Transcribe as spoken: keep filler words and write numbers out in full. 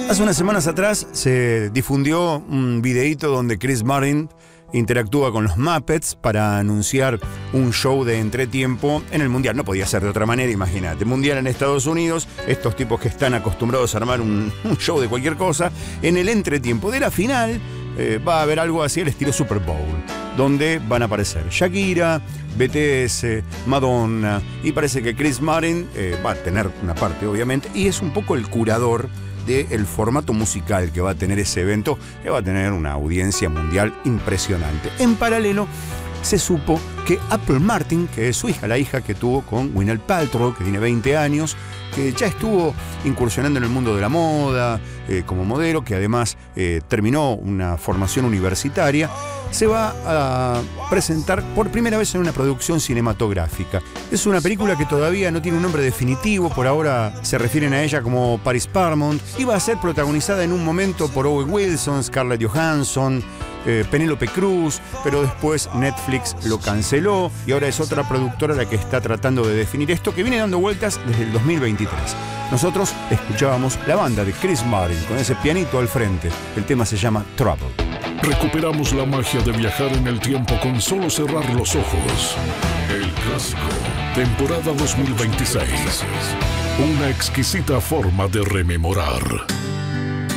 Hace unas semanas atrás se difundió un videíto donde Chris Martin interactúa con los Muppets para anunciar un show de entretiempo en el Mundial. No podía ser de otra manera, imagínate. Mundial en Estados Unidos, estos tipos que están acostumbrados a armar un, un show de cualquier cosa. En el entretiempo de la final eh, va a haber algo así al estilo Super Bowl, donde van a aparecer Shakira, B T S, Madonna, y parece que Chris Martin eh, va a tener una parte, obviamente, y es un poco el curador del formato musical que va a tener ese evento, que va a tener una audiencia mundial impresionante. En paralelo, se supo que Apple Martin, que es su hija, la hija que tuvo con Gwyneth Paltrow, que tiene veinte años, que ya estuvo incursionando en el mundo de la moda eh, como modelo, que además eh, terminó una formación universitaria, se va a presentar por primera vez en una producción cinematográfica. Es una película que todavía no tiene un nombre definitivo, por ahora se refieren a ella como Paris Paramount, y va a ser protagonizada en un momento por Owen Wilson, Scarlett Johansson, eh, Penélope Cruz, pero después Netflix lo canceló y ahora es otra productora la que está tratando de definir esto, que viene dando vueltas desde el dos mil veintitrés. Nosotros escuchábamos la banda de Chris Martin con ese pianito al frente. El tema se llama Trouble. Recuperamos la magia de viajar en el tiempo con solo cerrar los ojos. El clásico, temporada dos mil veintiséis. Una exquisita forma de rememorar.